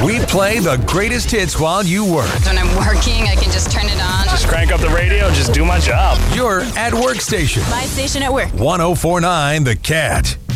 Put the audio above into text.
We play the greatest hits while you work. When I'm working, I can just turn it on. Just crank up the radio and just do my job. You're at Workstation. My station at work. 1049 The Cat.